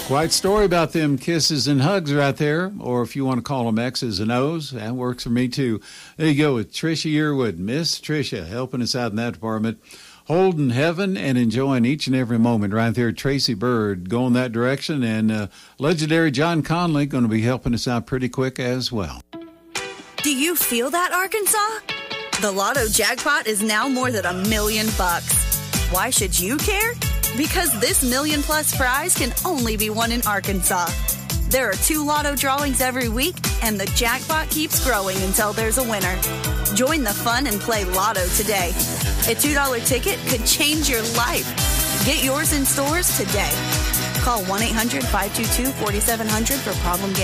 Quite story about them kisses and hugs right there, or if you want to call them X's and O's, that works for me too. There you go with Trisha Yearwood, Miss Trisha, helping us out in that department, holding heaven and enjoying each and every moment right there. Tracy Bird going that direction, and legendary John Conley going to be helping us out pretty quick as well. Do you feel that, Arkansas? The Lotto jackpot is now more than $1 million. Why should you care? Because this $1 million+ prize can only be won in Arkansas. There are 2 Lotto drawings every week, and the jackpot keeps growing until there's a winner. Join the fun and play Lotto today. A $2 ticket could change your life. Get yours in stores today. Call 1-800-522-4700 for problem gambling.